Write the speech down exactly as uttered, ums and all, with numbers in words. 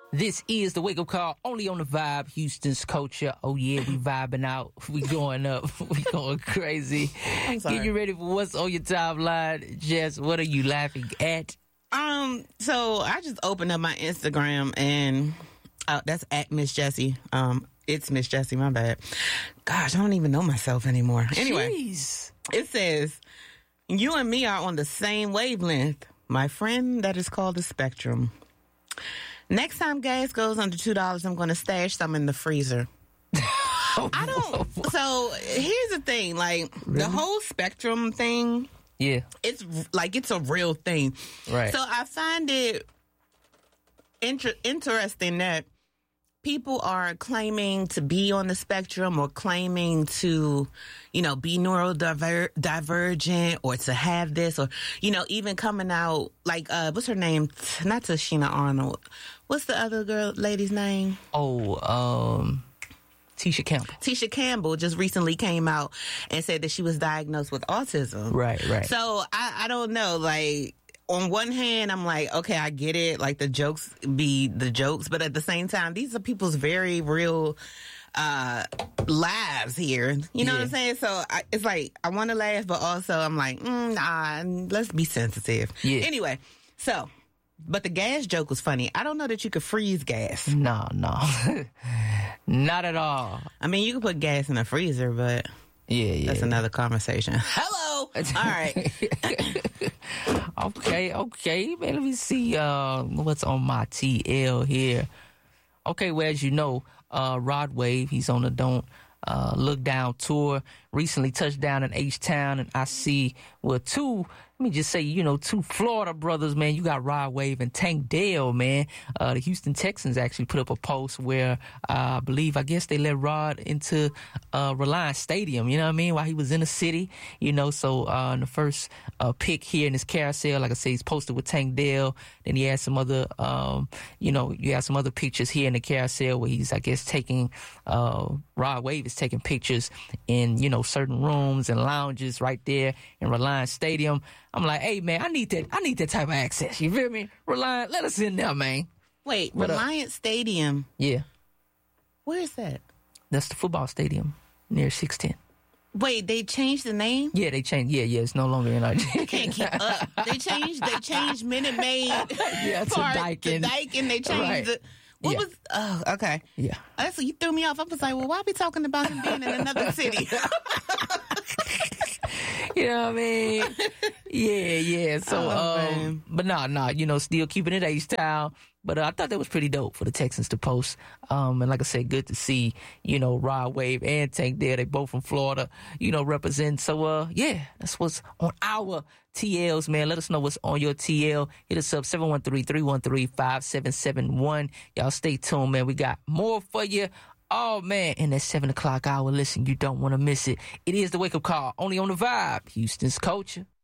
This is the Wake Up Call, only on the Vibe, Houston's culture. Oh yeah, we vibing out. We going up. We going crazy. I'm sorry. Get you ready for what's on your timeline. Jess, what are you laughing at? Um, so I just opened up my Instagram and uh, that's at Miss Jessie. Um, it's Miss Jessie, my bad. Gosh, I don't even know myself anymore. Anyway, Jeez. It says, you and me are on the same wavelength. My friend, that is called the spectrum. Next time gas goes under two dollars, I'm going to stash some in the freezer. I don't. So here's the thing. Like, Really? the whole spectrum thing, Yeah. it's like it's a real thing. Right. So I find it inter- interesting that people are claiming to be on the spectrum or claiming to, you know, be neurodivergent or to have this or, you know, even coming out like, uh, what's her name? Not Tashina Arnold. What's the other girl, lady's name? Oh, um, Tisha Campbell. Tisha Campbell just recently came out and said that she was diagnosed with autism. Right, right. So I, I don't know, like, on one hand, I'm like, okay, I get it. Like, the jokes be the jokes. But at the same time, these are people's very real uh, lives here. You know Yeah. what I'm saying? So I, it's like, I want to laugh, but also I'm like, mm, nah, let's be sensitive. Yeah. Anyway, so, but the gas joke was funny. I don't know that you could freeze gas. No, no. Not at all. I mean, you could put gas in a freezer, but Yeah, yeah. that's another conversation. Hello! All right. Okay, okay. Man, let me see uh, what's on my T L here. Okay, well, as you know, uh, Rod Wave, he's on the Don't uh, Look Down tour. Recently touched down in H-Town, and I see, well, two, let me just say, you know, two Florida brothers, man. You got Rod Wave and Tank Dell, man. Uh, the Houston Texans actually put up a post where uh, I believe, I guess they let Rod into uh, Reliance Stadium, you know what I mean, while he was in the city, you know. So uh, in the first uh, pic here in this carousel, like I say, he's posted with Tank Dell. Then he has some other, um, you know, you have some other pictures here in the carousel where he's, I guess, taking, uh, Rod Wave is taking pictures in, you know, certain rooms and lounges right there in Reliance Stadium. I'm like, hey, man, I need that. I need that type of access. You feel me? Reliance, let us in there, man. Wait, What up? Reliance Stadium. Yeah, Where is that? that's the football stadium near six ten. Wait, they changed the name? Yeah, they changed. Yeah, yeah, it's no longer in our. Can't keep up. They changed. They changed Minute Maid. Yeah, to Park Daikin. To Daikin. They changed Right. it. What Yeah. was? Oh, okay. Yeah. That's what you threw me off. I was like, well, why are we talking about him being in another city? You know what I mean? Yeah, yeah. So, Oh, um, man. but nah, nah, you know, still keeping it H-Town. But uh, I thought that was pretty dope for the Texans to post. Um, and like I said, good to see, you know, Rod Wave and Tank there. They both from Florida, you know, represent. So, uh, yeah, that's what's on our T Ls, man. Let us know what's on your T L. Hit us up, seven one three, three one three, five seven seven one. Y'all stay tuned, man. We got more for you. Oh, man. And that seven o'clock hour, listen, you don't want to miss it. It is the Wake Up Call, only on the Vibe, Houston's culture.